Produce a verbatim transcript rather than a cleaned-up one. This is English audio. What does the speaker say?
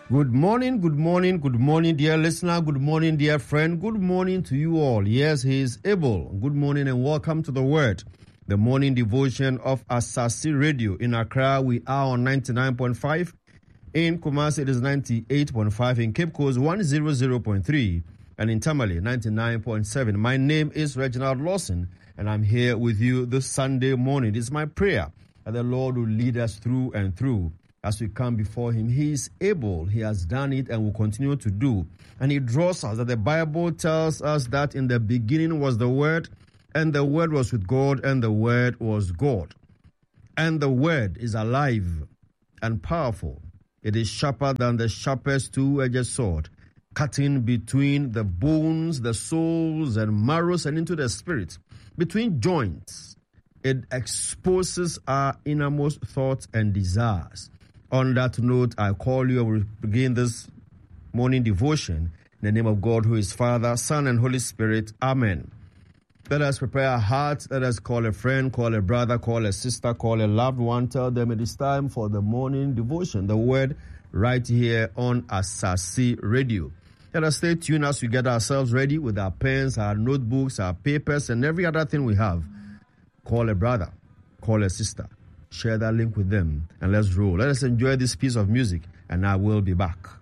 Good morning, good morning, good morning, dear listener. Good morning, dear friend. Good morning to you all. Yes, he is able. Good morning and welcome to the Word, the morning devotion of Asasi Radio. In Accra, we are on ninety-nine point five. In Kumasi, it is ninety-eight point five. In Cape Coast, one hundred point three. And in Tamale, ninety-nine point seven. My name is Reginald Lawson, and I'm here with you this Sunday morning. It is my prayer that the Lord will lead us through and through. As we come before him, he is able, he has done it and will continue to do. And he draws us that the Bible tells us that in the beginning was the Word, and the Word was with God, and the Word was God. And the Word is alive and powerful. It is sharper than the sharpest two-edged sword, cutting between the bones, the souls, and marrows, and into the spirit, between joints. It exposes our innermost thoughts and desires. On that note, I call you and will begin this morning devotion in the name of God, who is Father, Son, and Holy Spirit. Amen. Let us prepare our hearts. Let us call a friend, call a brother, call a sister, call a loved one. Tell them it is time for the morning devotion, the Word, right here on Asasi Radio. Let us stay tuned as we get ourselves ready with our pens, our notebooks, our papers, and every other thing we have. Call a brother, call a sister. Share that link with them and let's roll. Let us enjoy this piece of music and I will be back.